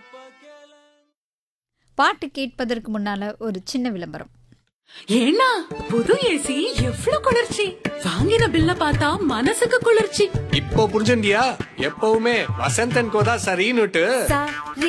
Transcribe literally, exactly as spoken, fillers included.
பாட்டு கேட்பதற்கு முன்னால ஒரு சின்ன விளம்பரம். ஏன்னா புது ஏசி எவ்ளோ குளிர்ச்சி, வாங்கின பில்ல பார்த்தா மனசுக்கு குளிர்ச்சி. இப்போ புரிஞ்சுண்டியா? எப்பவுமே வசந்தன் கோதா சரின்னுட்டு.